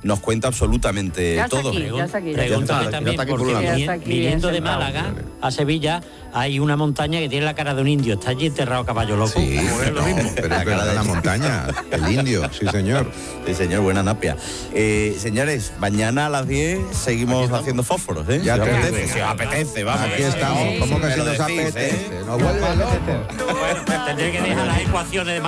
nos cuenta absolutamente todo. Pregúntame también, porque viniendo de Málaga a Sevilla hay una montaña que tiene la cara de un indio, está allí enterrado Caballo Loco. Sí, pero la cara de la montaña, el indio, sí señor. Sí señor, buena napia. Señores, mañana a las 10 seguimos haciendo fósforos, ¿eh? Ya si os te apetece, digo. si os apetece, vamos. Aquí estamos, como que Me si lo nos decís, apetece, nos vuelve loco. Bueno, tendré que dejar las ecuaciones de